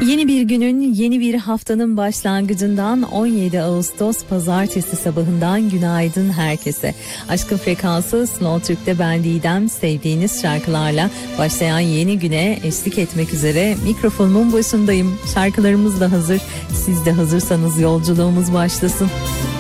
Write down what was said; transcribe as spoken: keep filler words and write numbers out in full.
Yeni bir günün, yeni bir haftanın başlangıcından on yedi Ağustos Pazartesi sabahından günaydın herkese. Aşkın Frekansı Slow Türk'te ben Didem, sevdiğiniz şarkılarla başlayan yeni güne eşlik etmek üzere mikrofonumun başındayım. Şarkılarımız da hazır. Siz de hazırsanız yolculuğumuz başlasın.